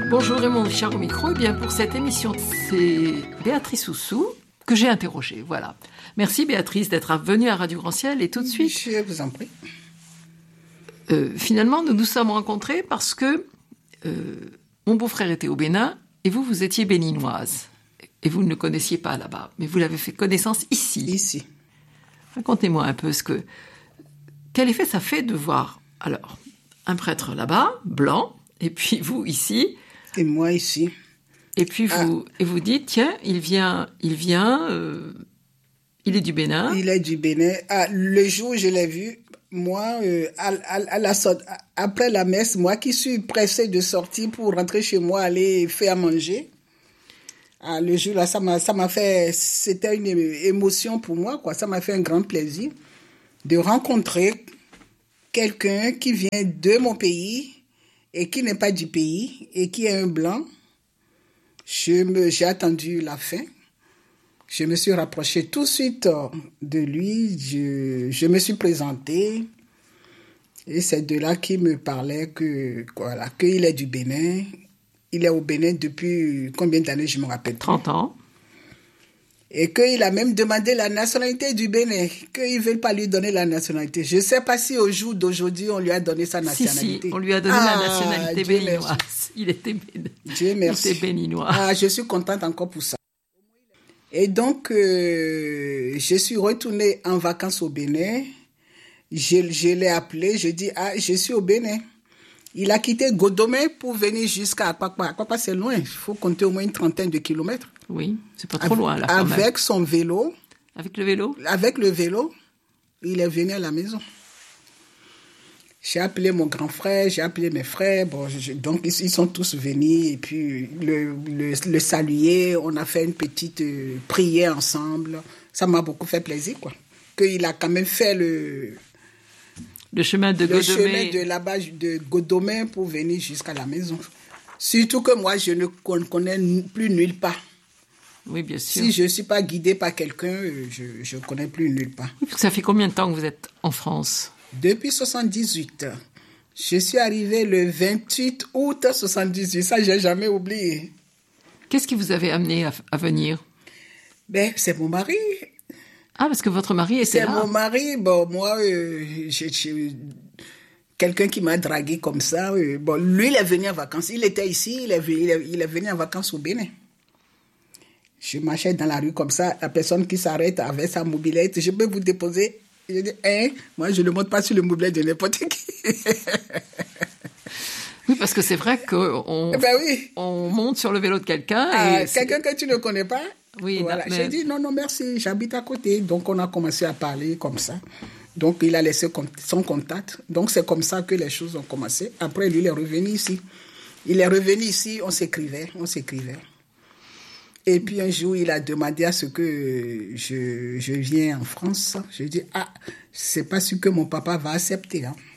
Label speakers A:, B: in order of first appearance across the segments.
A: Bonjour Raymond Richard au micro. Eh bien, pour cette émission, c'est Béatrice Oussou que j'ai interrogée. Voilà. Merci Béatrice d'être venue à Radio Grand Ciel et tout de suite.
B: Je vous en prie.
A: Finalement, nous nous sommes rencontrés parce que mon beau-frère était au Bénin et vous étiez béninoise. Et vous ne le connaissiez pas là-bas, mais vous l'avez fait connaissance ici.
B: Ici.
A: Racontez-moi un peu quel effet ça fait de voir, alors, un prêtre là-bas, blanc, et puis vous ici.
B: Et moi ici.
A: Et puis vous dites, tiens, il est du Bénin.
B: Il est du Bénin. Le jour où je l'ai vu, moi, après la messe, moi qui suis pressée de sortir pour rentrer chez moi, aller faire à manger. Le jour là, ça m'a fait, c'était une émotion pour moi, quoi. Ça m'a fait un grand plaisir de rencontrer quelqu'un qui vient de mon pays et qui n'est pas du pays et qui est un blanc. J'ai attendu la fin. Je me suis rapprochée tout de suite de lui. Je me suis présentée. Et c'est de là qu'il me parlait qu'il est du Bénin. Il est au Bénin depuis combien d'années, je me rappelle.
A: 30 ans.
B: Et qu'il a même demandé la nationalité du Bénin, qu'ils ne veulent pas lui donner la nationalité. Je ne sais pas si au jour d'aujourd'hui, on lui a donné sa nationalité.
A: Si, on lui a donné la nationalité béninoise. Il était
B: Dieu merci.
A: Il était béninois.
B: Je suis contente encore pour ça. Et donc, je suis retournée en vacances au Bénin. Je l'ai appelé, je dis, je suis au Bénin. Il a quitté Godomé pour venir jusqu'à Akpakpa. Akpakpa, c'est loin. Il faut compter au moins une trentaine de kilomètres.
A: Oui, c'est pas trop loin, là, quand même.
B: Avec son vélo.
A: Avec le vélo?
B: Avec le vélo, il est venu à la maison. J'ai appelé mon grand frère, j'ai appelé mes frères. Donc, ils sont tous venus. Et puis, le saluer. On a fait une petite prière ensemble. Ça m'a beaucoup fait plaisir, quoi. Qu'il a quand même fait le
A: chemin de Godomé.
B: Le chemin de là-bas, de Godomé pour venir jusqu'à la maison. Surtout que moi, je ne connais plus nulle part.
A: Oui, bien sûr.
B: Si je ne suis pas guidée par quelqu'un, je ne connais plus nulle part.
A: Ça fait combien de temps que vous êtes en France?
B: Depuis 1978. Je suis arrivée le 28 août 1978. Ça, je n'ai jamais oublié.
A: Qu'est-ce qui vous avait amené à venir?
B: C'est mon mari.
A: Ah, parce que votre mari était là.
B: C'est mon mari. Moi, quelqu'un qui m'a dragué comme ça. Lui, il est venu en vacances. Il était ici, il est venu en vacances au Bénin. Je marchais dans la rue comme ça. La personne qui s'arrête avec sa mobilette, je peux vous déposer? Je dis, moi, je ne monte pas sur le mobilette de n'importe qui.
A: Oui, parce que c'est vrai qu'on on monte sur le vélo de quelqu'un.
B: Quelqu'un que tu ne connais pas.
A: Oui,
B: voilà. J'ai dit non, merci, j'habite à côté. Donc, on a commencé à parler comme ça. Donc, il a laissé son contact. Donc, c'est comme ça que les choses ont commencé. Après, lui, il est revenu ici. On s'écrivait. Et puis, un jour, il a demandé à ce que je vienne en France. Je dis, c'est pas sûr que mon papa va accepter. Hein.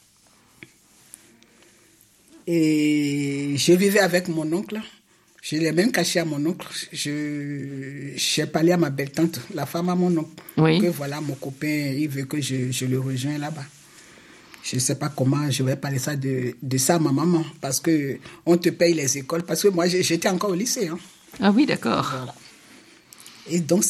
B: Et je vivais avec mon oncle. Je l'ai même caché à mon oncle. J'ai parlé à ma belle-tante, la femme à mon oncle.
A: Oui.
B: Que voilà, mon copain, il veut que je le rejoigne là-bas. Je ne sais pas comment je vais parler ça de ça à ma maman. Parce qu'on te paye les écoles. Parce que moi, j'étais encore au lycée. Hein.
A: Ah oui, d'accord.
B: Voilà. Et donc,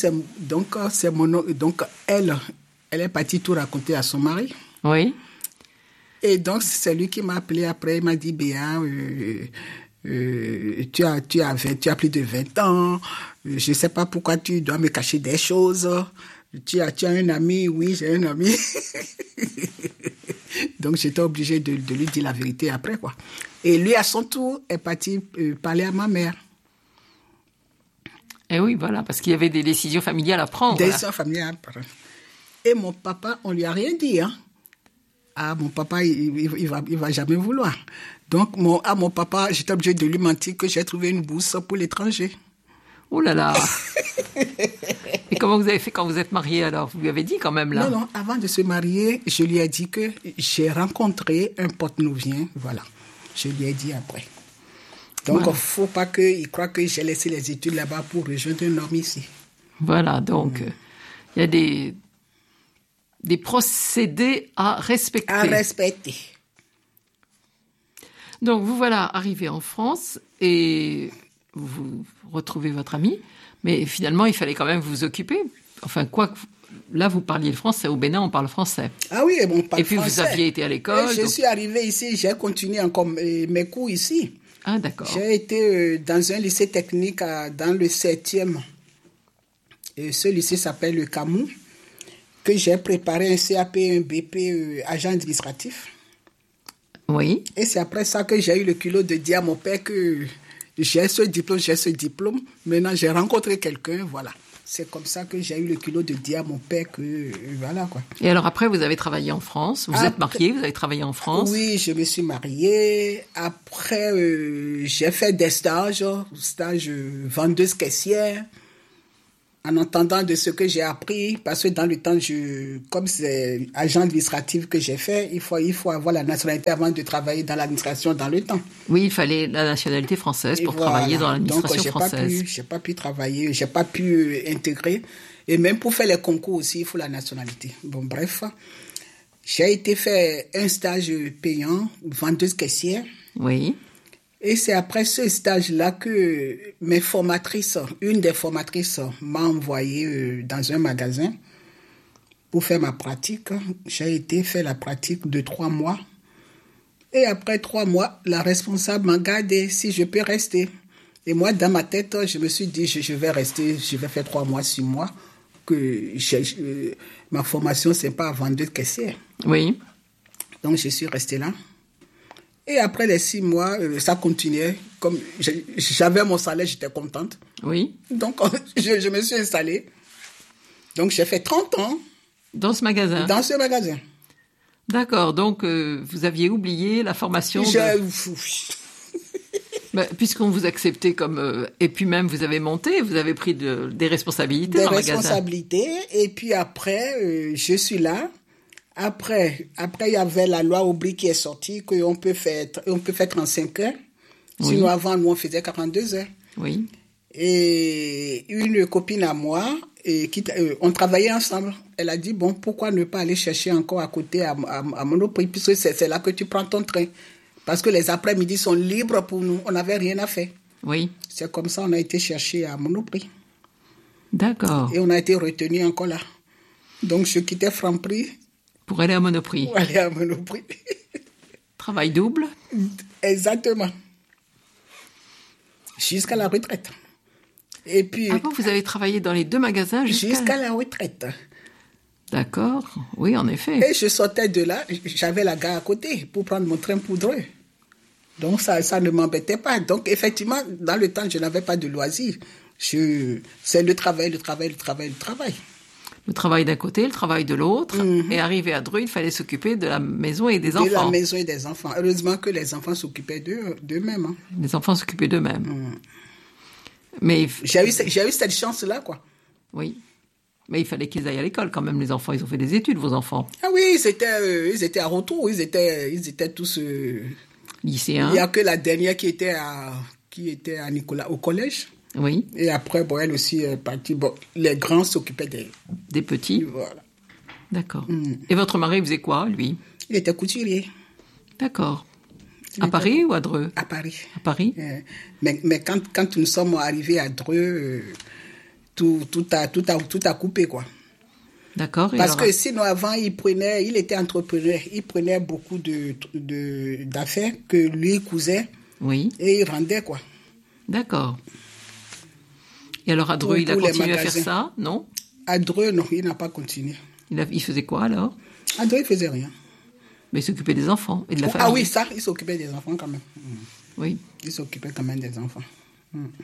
B: elle est partie tout raconter à son mari.
A: Oui.
B: Et donc, c'est lui qui m'a appelé après. Il m'a dit, Béa, tu as plus de 20 ans, je ne sais pas pourquoi tu dois me cacher des choses. Tu as un ami? Oui, j'ai un ami. Donc, j'étais obligée de lui dire la vérité après, quoi. Et lui, à son tour, est parti parler à ma mère.
A: Et oui, voilà, parce qu'il y avait des décisions familiales à prendre.
B: Des décisions familiales à prendre. Et mon papa, on ne lui a rien dit, hein. Mon papa, il va jamais vouloir. Donc, mon papa, j'étais obligée de lui mentir que j'ai trouvé une bourse pour l'étranger.
A: Oh là là. Et comment vous avez fait quand vous êtes mariée alors? Vous lui avez dit quand même là?
B: Non, avant de se marier, je lui ai dit que j'ai rencontré un porte-nouvien, voilà. Je lui ai dit après. Donc, il ne faut pas qu'il croie que j'ai laissé les études là-bas pour rejoindre un homme ici.
A: Voilà, donc, il y a des procédés à respecter.
B: À respecter.
A: Donc, vous voilà arrivé en France et vous retrouvez votre ami. Mais finalement, il fallait quand même vous occuper. Enfin, là, vous parliez le français. Au Bénin, on parle français.
B: Ah oui, on parle
A: Et puis,
B: français.
A: vous aviez été à l'école.
B: Je suis arrivée ici, j'ai continué encore mes cours ici.
A: Ah, d'accord.
B: J'ai été dans un lycée technique dans le 7e. Et ce lycée s'appelle le Camou, que j'ai préparé un CAP, un BP agent administratif.
A: Oui.
B: Et c'est après ça que j'ai eu le culot de dire à mon père que j'ai ce diplôme. Maintenant, j'ai rencontré quelqu'un, voilà. C'est comme ça que j'ai eu le culot de dire à mon père que, voilà, quoi.
A: Et alors après, vous avez travaillé en France. Vous êtes marié, vous avez travaillé en France.
B: Oui, je me suis mariée. Après, j'ai fait des stages vendeuse caissière. En entendant de ce que j'ai appris, parce que dans le temps, comme c'est agent administratif que j'ai fait, il faut avoir la nationalité avant de travailler dans l'administration dans le temps.
A: Oui, il fallait la nationalité française pour travailler dans l'administration française.
B: Donc, j'ai pas pu travailler, j'ai pas pu intégrer. Et même pour faire les concours aussi, il faut la nationalité. Bon, bref. J'ai été faire un stage payant, vendeuse caissière.
A: Oui.
B: Et c'est après ce stage-là que une des formatrices m'a envoyé dans un magasin pour faire ma pratique. J'ai été faire la pratique de 3 mois. Et après 3 mois, la responsable m'a gardé si je peux rester. Et moi, dans ma tête, je me suis dit, je vais rester, je vais faire 3 mois, 6 mois, que ma formation, c'est pas vendeuse caissière.
A: Oui.
B: Donc, je suis restée là. Et après les 6 mois, ça continuait. Comme j'avais mon salaire, j'étais contente.
A: Oui.
B: Donc, je me suis installée. Donc, j'ai fait 30 ans.
A: Dans ce magasin?
B: Dans ce magasin.
A: D'accord. Donc, vous aviez oublié la formation puisqu'on vous acceptait comme... et puis même, vous avez monté, vous avez pris des responsabilités dans le magasin. Des responsabilités.
B: Et puis après, je suis là. Après, il y avait la loi Aubry qui est sortie, qu'on peut faire 35 heures. Oui. Sinon, avant, nous, on faisait 42 heures.
A: Oui.
B: Et une copine à moi, on travaillait ensemble. Elle a dit, bon, pourquoi ne pas aller chercher encore à côté à Monoprix, puisque c'est là que tu prends ton train. Parce que les après-midi sont libres pour nous. On n'avait rien à faire.
A: Oui.
B: C'est comme ça on a été chercher à Monoprix.
A: D'accord.
B: Et on a été retenus encore là. Donc, je quittais Franprix.
A: Pour aller à Monoprix.
B: Pour aller à Monoprix.
A: Travail double.
B: Exactement. Jusqu'à la retraite. Et puis...
A: Ah bon, vous avez travaillé dans les 2 magasins
B: jusqu'à la retraite.
A: D'accord. Oui, en effet.
B: Et je sortais de là, j'avais la gare à côté pour prendre mon train pour Dreux. Donc, ça ne m'embêtait pas. Donc, effectivement, dans le temps, je n'avais pas de loisirs. C'est le travail. Le travail
A: d'un côté, le travail de l'autre. Mm-hmm. Et arrivé à Dreux, il fallait s'occuper de la maison et des enfants.
B: De la maison et des enfants. Heureusement que les enfants s'occupaient d'eux-mêmes. Hein.
A: Les enfants s'occupaient d'eux-mêmes. Mais
B: j'ai eu cette chance-là, quoi.
A: Oui. Mais il fallait qu'ils aillent à l'école quand même, les enfants. Ils ont fait des études, vos enfants.
B: Ah oui, ils étaient à retour. Ils étaient tous...
A: lycéens.
B: Il n'y a que la dernière qui était à Nicolas, au collège.
A: Oui.
B: Et après, bon, elle aussi est partie. Bon, les grands s'occupaient
A: des petits.
B: Voilà.
A: D'accord. Et votre mari faisait quoi, lui?
B: Il était couturier.
A: D'accord. À Paris ou à Dreux?
B: À Paris.
A: À Paris.
B: Mais quand nous sommes arrivés à Dreux, tout a coupé, quoi.
A: D'accord.
B: Parce que sinon, avant, il était entrepreneur. Il prenait beaucoup d'affaires que lui cousait.
A: Oui.
B: Et il rendait, quoi.
A: D'accord. Et alors, à Dreux, il a continué à faire ça, non?
B: À Dreux, non, il n'a pas continué.
A: Il faisait quoi, alors?
B: À Dreux, il faisait rien.
A: Mais il s'occupait des enfants et de la famille.
B: Ah oui, ça, il s'occupait des enfants quand même.
A: Oui.
B: Il s'occupait quand même des enfants.